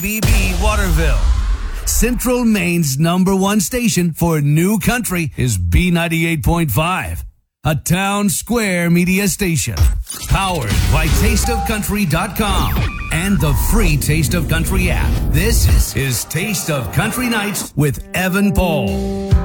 BB Waterville. Central Maine's #1 station for new country is B98.5, a Town Square media station. Powered by TasteOfCountry.com and the free Taste of Country app. This is Taste of Country Nights with Evan Paul.